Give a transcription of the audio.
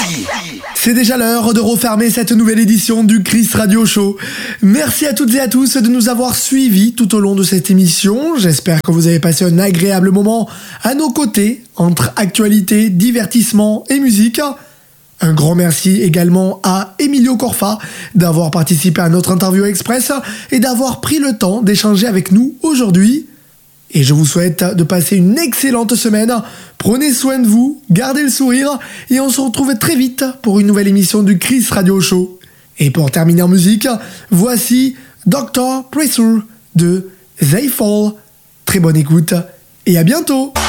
C'est déjà l'heure de refermer cette nouvelle édition du Chris Radio Show. Merci à toutes et à tous de nous avoir suivis tout au long de cette émission. J'espère que vous avez passé un agréable moment à nos côtés, entre actualité, divertissement et musique. Un grand merci également à Emilio Corfa d'avoir participé à notre interview express et d'avoir pris le temps d'échanger avec nous aujourd'hui. Et je vous souhaite de passer une excellente semaine. Prenez soin de vous, gardez le sourire et on se retrouve très vite pour une nouvelle émission du Chris Radio Show. Et pour terminer en musique, voici Dr. Pressure de They Fall. Très bonne écoute et à bientôt.